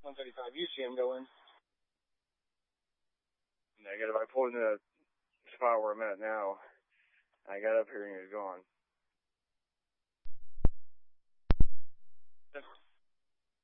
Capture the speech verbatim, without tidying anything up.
one thirty-five. You see him going. Negative. I pulled into the spot where I'm at now. I got up here and he was gone.